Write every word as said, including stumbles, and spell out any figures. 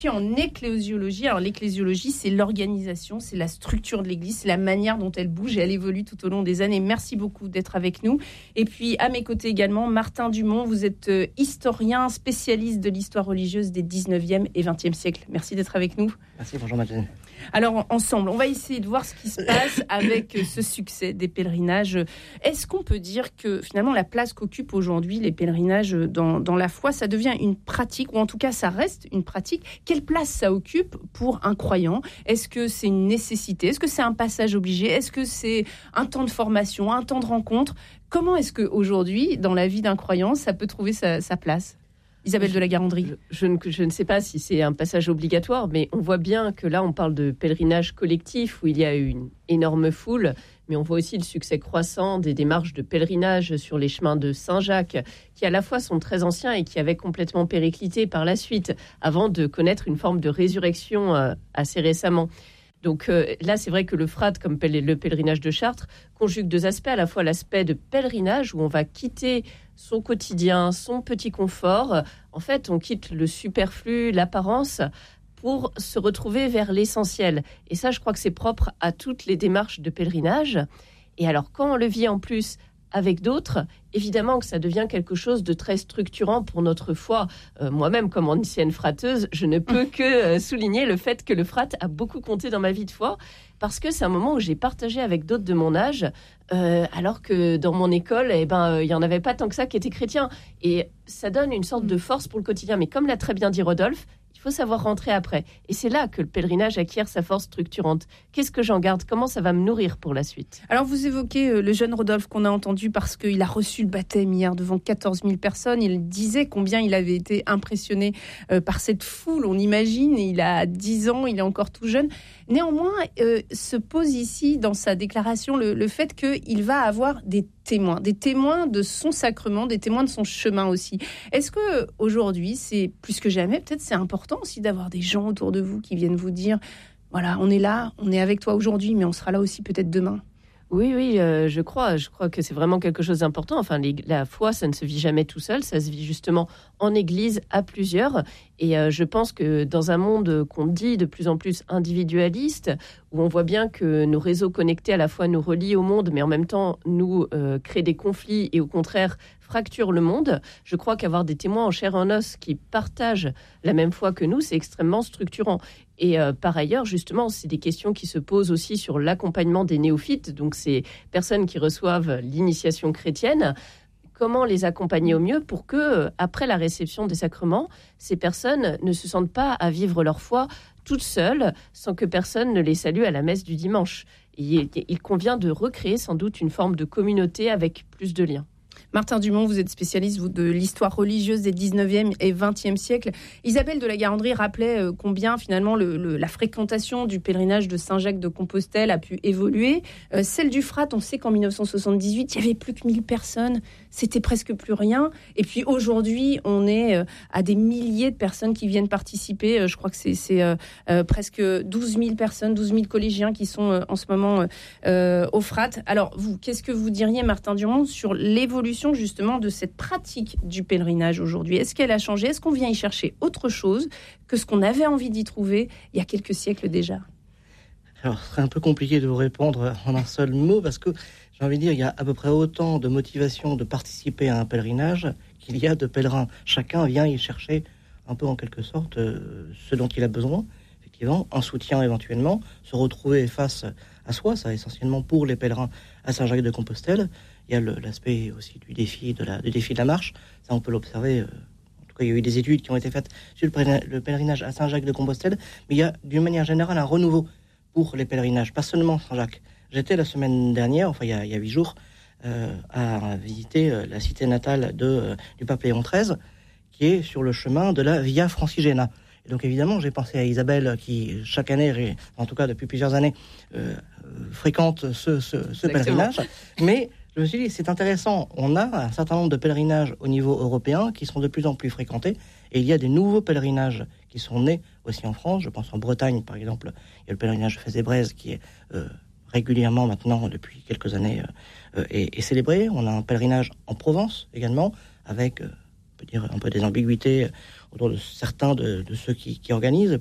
En ecclésiologie, alors l'ecclésiologie, c'est l'organisation, c'est la structure de l'Église, c'est la manière dont elle bouge et elle évolue tout au long des années. Merci beaucoup d'être avec nous. Et puis à mes côtés également, Martin Dumont, vous êtes historien, spécialiste de l'histoire religieuse des dix-neuvième et vingtième siècles. Merci d'être avec nous. Merci, bonjour Madeleine. Alors ensemble, on va essayer de voir ce qui se passe avec ce succès des pèlerinages. Est-ce qu'on peut dire que finalement la place qu'occupent aujourd'hui les pèlerinages dans, dans la foi, ça devient une pratique, ou en tout cas ça reste une pratique? Quelle place ça occupe pour un croyant? Est-ce que c'est une nécessité? Est-ce que c'est un passage obligé? Est-ce que c'est un temps de formation, un temps de rencontre? Comment est-ce qu'aujourd'hui, dans la vie d'un croyant, ça peut trouver sa, sa place? Isabelle de la Garandrie. Je, je, ne, je ne sais pas si c'est un passage obligatoire, mais on voit bien que là, on parle de pèlerinage collectif où il y a une énorme foule, mais on voit aussi le succès croissant des démarches de pèlerinage sur les chemins de Saint-Jacques, qui à la fois sont très anciens et qui avaient complètement périclité par la suite, avant de connaître une forme de résurrection euh, assez récemment. Donc euh, là, c'est vrai que le F R A D, comme le pèlerinage de Chartres, conjugue deux aspects, à la fois l'aspect de pèlerinage, où on va quitter son quotidien, son petit confort. En fait, on quitte le superflu, l'apparence, pour se retrouver vers l'essentiel. Et ça, je crois que c'est propre à toutes les démarches de pèlerinage. Et alors, quand on le vit en plus avec d'autres, évidemment que ça devient quelque chose de très structurant pour notre foi. Euh, moi-même, comme ancienne frateuse, je ne peux que euh, souligner le fait que le frat a beaucoup compté dans ma vie de foi, parce que c'est un moment où j'ai partagé avec d'autres de mon âge, euh, alors que dans mon école, eh ben, il euh, n'y en avait pas tant que ça qui étaient chrétiens. Et ça donne une sorte de force pour le quotidien. Mais comme l'a très bien dit Rodolphe, il faut savoir rentrer après. Et c'est là que le pèlerinage acquiert sa force structurante. Qu'est-ce que j'en garde? Comment ça va me nourrir pour la suite? Alors, vous évoquez euh, le jeune Rodolphe qu'on a entendu parce qu'il a reçu le baptême hier devant quatorze mille personnes. Il disait combien il avait été impressionné euh, par cette foule. On imagine, il a dix ans, il est encore tout jeune. Néanmoins, euh, se pose ici dans sa déclaration le, le fait qu'il va avoir des témoins, des témoins de son sacrement, des témoins de son chemin aussi. Est-ce que aujourd'hui, c'est plus que jamais, peut-être c'est important aussi d'avoir des gens autour de vous qui viennent vous dire, voilà, on est là, on est avec toi aujourd'hui, mais on sera là aussi peut-être demain. Oui, oui, euh, je crois. Je crois que c'est vraiment quelque chose d'important. Enfin, les, la foi, ça ne se vit jamais tout seul. Ça se vit justement en Église à plusieurs. Et euh, je pense que dans un monde qu'on dit de plus en plus individualiste, où on voit bien que nos réseaux connectés à la fois nous relient au monde, mais en même temps nous euh, créent des conflits et au contraire fracturent le monde, je crois qu'avoir des témoins en chair et en os qui partagent la même foi que nous, c'est extrêmement structurant. Et euh, par ailleurs, justement, c'est des questions qui se posent aussi sur l'accompagnement des néophytes, donc ces personnes qui reçoivent l'initiation chrétienne. Comment les accompagner au mieux pour que, après la réception des sacrements, ces personnes ne se sentent pas à vivre leur foi toutes seules, sans que personne ne les salue à la messe du dimanche. Il, il convient de recréer sans doute une forme de communauté avec plus de liens. Martin Dumont, vous êtes spécialiste vous, de l'histoire religieuse des dix-neuvième et vingtième siècles. Isabelle de la Garandrie rappelait euh, combien finalement le, le, la fréquentation du pèlerinage de Saint-Jacques de Compostelle a pu évoluer. Euh, celle du F R A D, on sait qu'en dix-neuf cent soixante-dix-huit, il y avait plus que mille personnes. C'était presque plus rien. Et puis aujourd'hui, on est euh, à des milliers de personnes qui viennent participer. Euh, je crois que c'est, c'est euh, euh, presque douze mille personnes, douze mille collégiens qui sont euh, en ce moment euh, au F R A D. Alors vous, qu'est-ce que vous diriez, Martin Dumont, sur l'évolution justement de cette pratique du pèlerinage aujourd'hui? Est-ce qu'elle a changé? Est-ce qu'on vient y chercher autre chose que ce qu'on avait envie d'y trouver il y a quelques siècles déjà? Alors, ce serait un peu compliqué de vous répondre en un seul mot, parce que j'ai envie de dire, il y a à peu près autant de motivation de participer à un pèlerinage qu'il y a de pèlerins. Chacun vient y chercher un peu en quelque sorte euh, ce dont il a besoin, effectivement, un soutien éventuellement, se retrouver face à soi, ça essentiellement pour les pèlerins à Saint-Jacques de Compostelle. Il y a le, l'aspect aussi du défi de la, du défi de la marche, ça on peut l'observer. Euh, en tout cas, il y a eu des études qui ont été faites sur le pèlerinage, le pèlerinage à Saint-Jacques de Compostelle, mais il y a d'une manière générale un renouveau pour les pèlerinages, pas seulement Saint-Jacques. J'étais la semaine dernière, enfin il y a, il y a huit jours, euh, à visiter euh, la cité natale de, euh, du pape Léon treize, qui est sur le chemin de la Via Francigena. Et donc évidemment, j'ai pensé à Isabelle qui, chaque année, en tout cas depuis plusieurs années, euh, fréquente ce, ce, ce pèlerinage. Mais je me suis dit, c'est intéressant, on a un certain nombre de pèlerinages au niveau européen qui sont de plus en plus fréquentés, et il y a des nouveaux pèlerinages qui sont nés aussi en France. Je pense en Bretagne, par exemple, il y a le pèlerinage de Fès-et-Brèze qui est euh, régulièrement maintenant, depuis quelques années, euh, est, est célébré. On a un pèlerinage en Provence également, avec euh, peut dire, un peu des ambiguïtés autour de certains de, de ceux qui, qui organisent.